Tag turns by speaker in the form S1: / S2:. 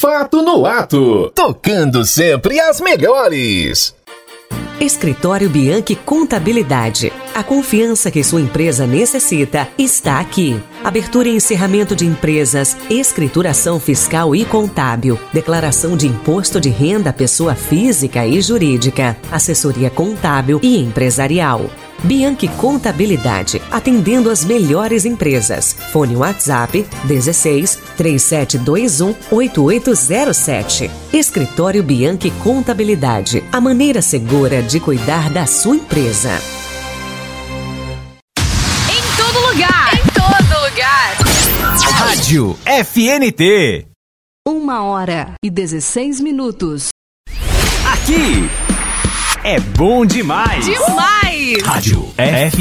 S1: Fato no Ato. Tocando sempre as melhores.
S2: Escritório Bianchi Contabilidade. A confiança que sua empresa necessita está aqui. Abertura e encerramento de empresas, escrituração fiscal e contábil, declaração de imposto de renda pessoa física e jurídica, assessoria contábil e empresarial. Bianchi Contabilidade, atendendo as melhores empresas. Fone WhatsApp 16 3721 8807. Escritório Bianchi Contabilidade, a maneira segura de cuidar da sua empresa.
S3: Em todo lugar. Em todo lugar.
S4: Rádio FNT.
S3: 1h16.
S4: Aqui é bom demais.
S3: Demais.
S4: Rádio FNT.